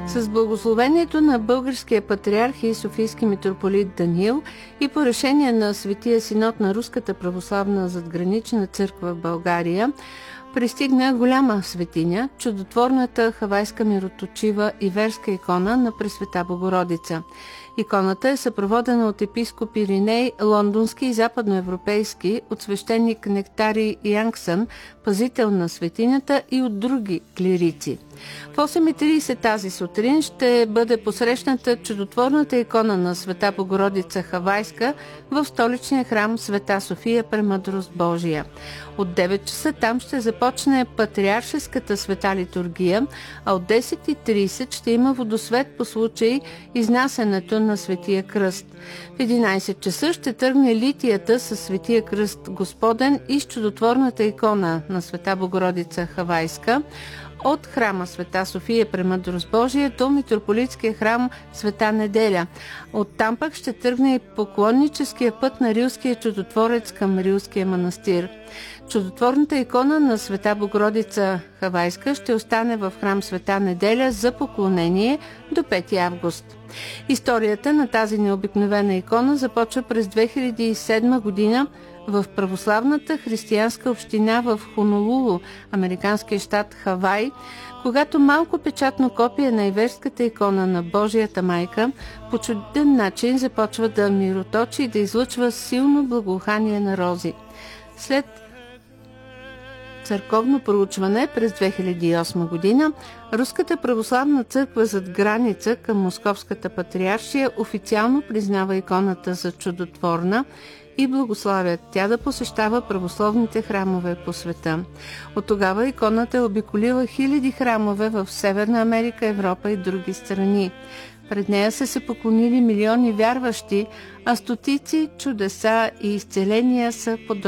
С благословението на българския патриарх и софийски митрополит Даниил и по решение на Светия Синод на Руската православна задгранична църква в България пристигна голяма светиня, чудотворната хавайска мироточива иверска икона на Пресвета Богородица. Иконата е съпроводена от епископ Ириней, лондонски и западноевропейски, от свещеник Нектарий Янгсън, пазител на светинята, и от други клирици. В 8:30 тази сутрин ще бъде посрещната чудотворната икона на Света Богородица Хавайска в столичния храм Света София Премъдрост Божия. От 9 часа там ще започне патриаршеската света литургия, а от 10:30 ще има водосвет по случай изнасянето на Светия кръст. В 11 часа ще тръгне литията със Светия кръст Господен и с чудотворната икона на Света Богородица Хавайска от храма Света София Премъдрост Божия до митрополитския храм Света Неделя. Оттам пък ще тръгне и поклонническия път на Рилския чудотворец към Рилския манастир. Чудотворната икона на Света Богородица Хавайска ще остане в храм Света Неделя за поклонение до 5 август. Историята на тази необикновена икона започва през 2007 година в православната християнска община в Хонолулу, американския щат Хавай, когато малко печатно копие на иверската икона на Божията майка по чуден начин започва да мироточи и да излъчва силно благоухание на рози. След църковно проучване през 2008 година, Руската православна църква зад граница към Московската патриаршия официално признава иконата за чудотворна и благославят тя да посещава православните храмове по света. От тогава иконата е обиколила хиляди храмове в Северна Америка, Европа и други страни. Пред нея са се поклонили милиони вярващи, а стотици чудеса и изцеления са подробни